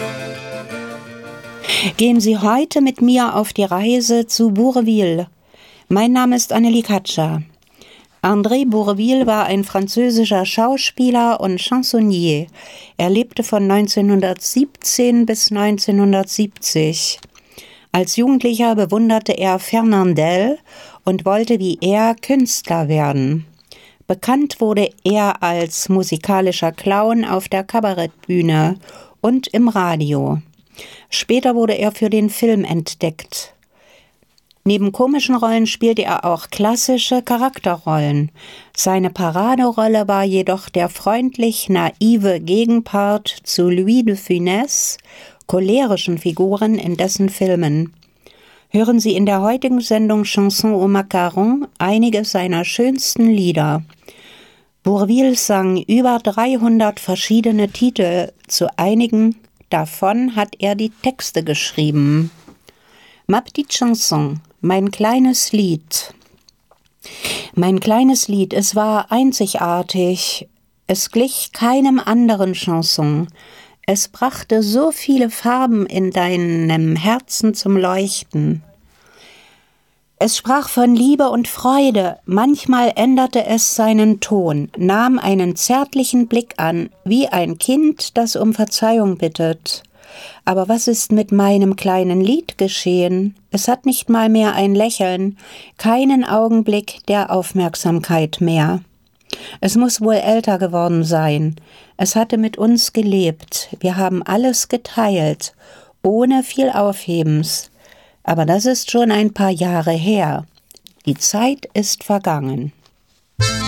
Gehen Sie heute mit mir auf die Reise zu Bourvil. Mein Name ist Annelie Katscher. André Bourvil war ein französischer Schauspieler und Chansonnier. Er lebte von 1917 bis 1970. Als Jugendlicher bewunderte er Fernandel und wollte wie er Künstler werden. Bekannt wurde er als musikalischer Clown auf der Kabarettbühne und im Radio. Später wurde er für den Film entdeckt. Neben komischen Rollen spielte er auch klassische Charakterrollen. Seine Paraderolle war jedoch der freundlich naive Gegenpart zu Louis de Funès, cholerischen Figuren in dessen Filmen. Hören Sie in der heutigen Sendung Chanson au Macaron einige seiner schönsten Lieder. Bourvil sang über 300 verschiedene Titel, zu einigen davon hat er die Texte geschrieben. Ma petite chanson, mein kleines Lied. Mein kleines Lied, es war einzigartig. Es glich keinem anderen Chanson. Es brachte so viele Farben in deinem Herzen zum Leuchten. Es sprach von Liebe und Freude, manchmal änderte es seinen Ton, nahm einen zärtlichen Blick an, wie ein Kind, das um Verzeihung bittet. Aber was ist mit meinem kleinen Lied geschehen? Es hat nicht mal mehr ein Lächeln, keinen Augenblick der Aufmerksamkeit mehr. Es muss wohl älter geworden sein. Es hatte mit uns gelebt. Wir haben alles geteilt, ohne viel Aufhebens. Aber das ist schon ein paar Jahre her. Die Zeit ist vergangen.